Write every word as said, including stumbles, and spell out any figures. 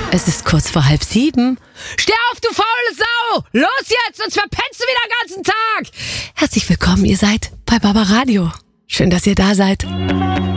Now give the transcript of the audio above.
Es ist kurz vor halb sieben. Steh auf, du faule Sau! Los jetzt, sonst verpennst du wieder den ganzen Tag! Herzlich willkommen, ihr seid bei Barbaradio. Schön, dass ihr da seid.